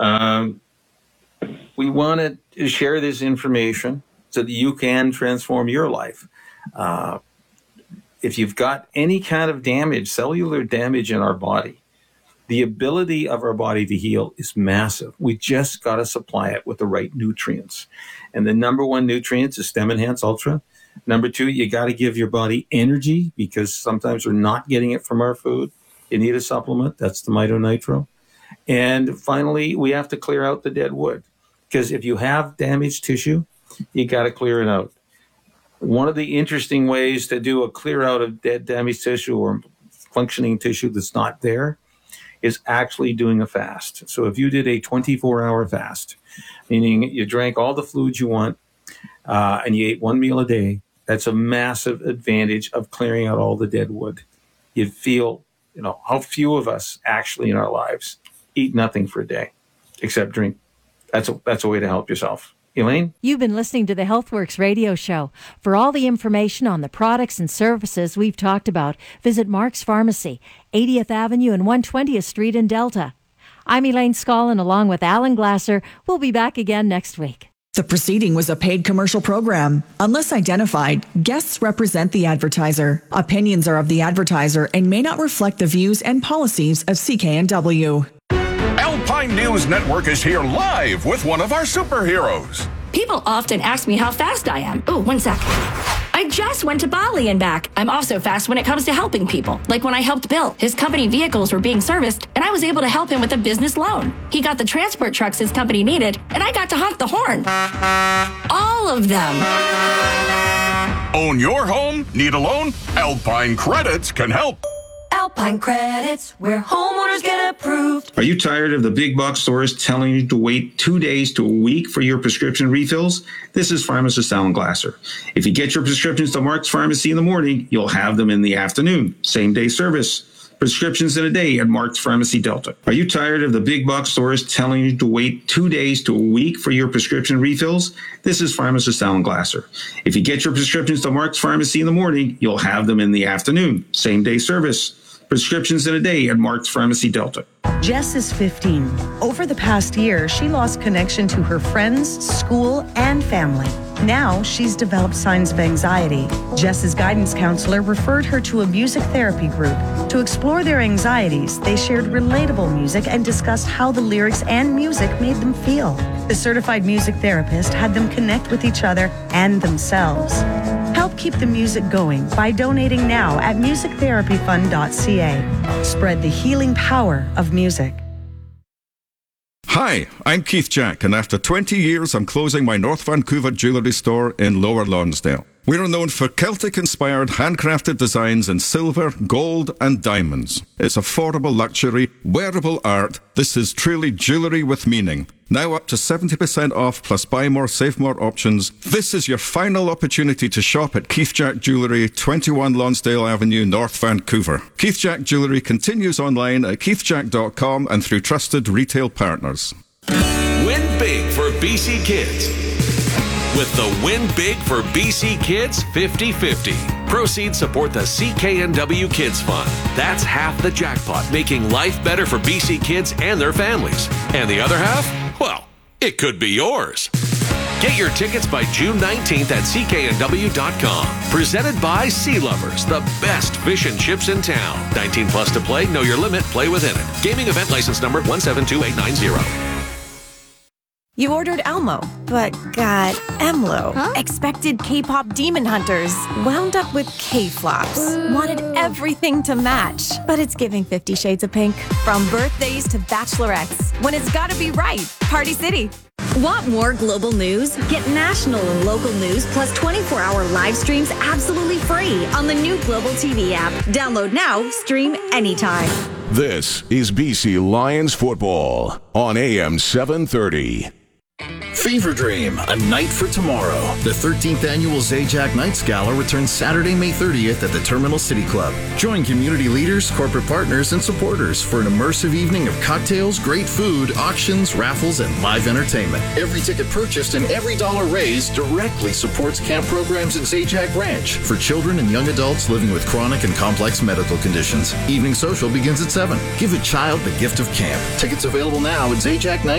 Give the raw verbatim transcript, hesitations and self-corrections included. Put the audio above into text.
Um, we want to share this information so that you can transform your life. Uh, if you've got any kind of damage, cellular damage in our body, the ability of our body to heal is massive. We just got to supply it with the right nutrients. And the number one nutrient is Stem Enhance Ultra. Number two, you got to give your body energy, because sometimes we're not getting it from our food. You need a supplement. That's the Mito Nitro. And finally, we have to clear out the dead wood, because if you have damaged tissue, you got to clear it out. One of the interesting ways to do a clear out of dead damaged tissue or functioning tissue that's not there is actually doing a fast. So if you did a twenty-four hour fast, meaning you drank all the fluids you want, uh, and you ate one meal a day, that's a massive advantage of clearing out all the dead wood. You'd feel, you know, how few of us actually in our lives eat nothing for a day except drink. That's a, that's a way to help yourself. Elaine? You've been listening to the HealthWorks radio show. For all the information on the products and services we've talked about, visit Mark's Pharmacy, eightieth Avenue and one hundred twentieth Street in Delta. I'm Elaine Scollin, along with Alan Glasser. We'll be back again next week. The proceeding was a paid commercial program. Unless identified, guests represent the advertiser. Opinions are of the advertiser and may not reflect the views and policies of C K N W. Alpine News Network is here live with one of our superheroes. People often ask me how fast I am. Oh, one sec. I just went to Bali and back. I'm also fast when it comes to helping people. Like when I helped Bill. His company vehicles were being serviced, and I was able to help him with a business loan. He got the transport trucks his company needed, and I got to honk the horn. All of them. Own your home? Need a loan? Alpine Credits can help. Alpine Credits, where homeowners get approved. Are you tired of the big box stores telling you to wait two days to a week for your prescription refills? This is pharmacist Alan Glasser. If you get your prescriptions to Mark's Pharmacy in the morning, you'll have them in the afternoon. Same day service. Prescriptions in a day at Mark's Pharmacy Delta. Are you tired of the big box stores telling you to wait two days to a week for your prescription refills? This is pharmacist Alan Glasser. If you get your prescriptions to Mark's Pharmacy in the morning, you'll have them in the afternoon. Same day service. Prescriptions in a day at Mark's Pharmacy Delta. Jess is fifteen. Over the past year, she lost connection to her friends, school, and family. Now she's developed signs of anxiety. Jess's guidance counselor referred her to a music therapy group. To explore their anxieties, they shared relatable music and discussed how the lyrics and music made them feel. The certified music therapist had them connect with each other and themselves. Help keep the music going by donating now at music therapy fund dot c a. Spread the healing power of music. Hi, I'm Keith Jack, and after twenty years, I'm closing my North Vancouver jewellery store in Lower Lonsdale. We are known for Celtic-inspired handcrafted designs in silver, gold, and diamonds. It's affordable luxury, wearable art. This is truly jewellery with meaning. Now up to seventy percent off plus buy more, save more options. This is your final opportunity to shop at Keith Jack Jewellery, twenty-one Lonsdale Avenue, North Vancouver. Keith Jack Jewellery continues online at keith jack dot com and through trusted retail partners. Win big for B C Kids with the Win Big for B C Kids fifty fifty. Proceeds support the C K N W Kids Fund. That's half the jackpot, making life better for B C kids and their families. And the other half? Well, it could be yours. Get your tickets by June nineteenth at c k n w dot com. Presented by Sea Lovers, the best fish and chips in town. nineteen plus to play, know your limit, play within it. Gaming event license number one seven two eight nine zero. You ordered Elmo, but got Emlo. Huh? Expected K-pop demon hunters, wound up with K-flops. Boo. Wanted everything to match, but it's giving Fifty Shades of Pink. From birthdays to bachelorettes, when it's gotta be right, Party City. Want more global news? Get national and local news plus twenty-four hour live streams absolutely free on the new Global T V app. Download now, stream anytime. This is B C Lions football on A M seven thirty. Fever Dream, A Night for Tomorrow. The thirteenth annual Zajac Nights Gala returns Saturday, May thirtieth at the Terminal City Club. Join community leaders, corporate partners, and supporters for an immersive evening of cocktails, great food, auctions, raffles, and live entertainment. Every ticket purchased and every dollar raised directly supports camp programs at Zajac Ranch for children and young adults living with chronic and complex medical conditions. Evening social begins at seven. Give a child the gift of camp. Tickets available now at Zajac Night.